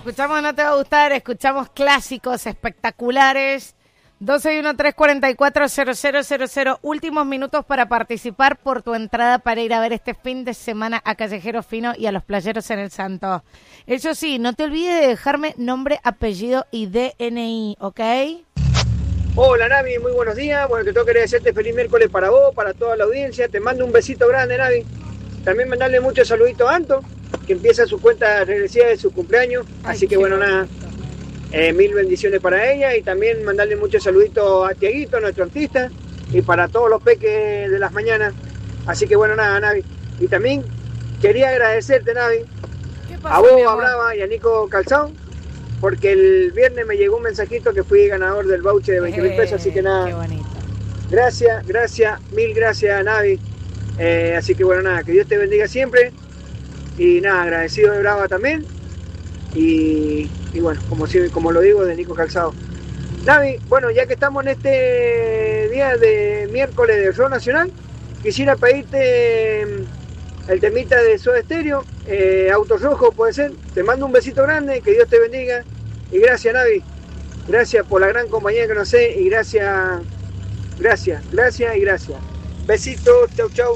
escuchamos No Te Va a Gustar, escuchamos clásicos espectaculares. 1213440000, últimos minutos para participar por tu entrada para ir a ver este fin de semana a Callejero Fino y a los Playeros en el Santo. Eso sí, no te olvides de dejarme nombre, apellido y DNI, ¿ok? Hola Navi, muy buenos días. Bueno, te tengo que agradecerte feliz miércoles para vos, para toda la audiencia. Te mando un besito grande, Navi. También mandarle muchos saluditos a Anto, que empieza su cuenta regresiva de su cumpleaños. Ay, así que bueno, nada, mil bendiciones para ella. Y también mandarle muchos saluditos a Tiaguito, nuestro artista, y para todos los peques de las mañanas. Así que bueno, nada, Navi. Y también quería agradecerte, Navi, a vos, a Brava y a Nico Calzón, porque el viernes me llegó un mensajito que fui ganador del voucher de 20 mil pesos, así que nada. Qué bonito. Gracias, mil gracias, Navi. Así que bueno, nada, que Dios te bendiga siempre. Y nada, agradecido de Brava también. Y bueno, como lo digo, de Nico Calzado. Navi, bueno, ya que estamos en este día de miércoles de Rock Nacional, quisiera pedirte el temita de Soda Stereo, Auto Rojo, puede ser. Te mando un besito grande, que Dios te bendiga. Y gracias, Navi. Gracias por la gran compañía que nos sé. Y gracias. Besitos, chau, chau.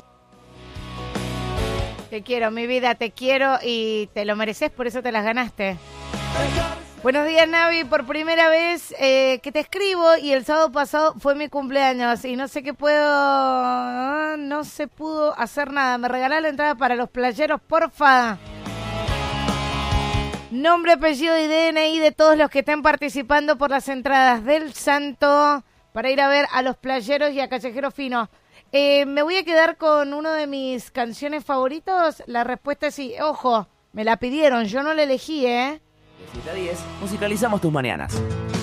Te quiero, mi vida, te quiero y te lo mereces, por eso te las ganaste. Buenos días, Navi, por primera vez que te escribo y el sábado pasado fue mi cumpleaños y no sé qué no se pudo hacer nada. ¿Me regalás la entrada para los Playeros, porfa? Nombre, apellido y DNI de todos los que estén participando por las entradas del Santo para ir a ver a los Playeros y a Callejero Fino. Me voy a quedar con uno de mis canciones favoritos. La respuesta es sí. Ojo, me la pidieron, yo no la elegí, De 7 a 10, musicalizamos tus mañanas.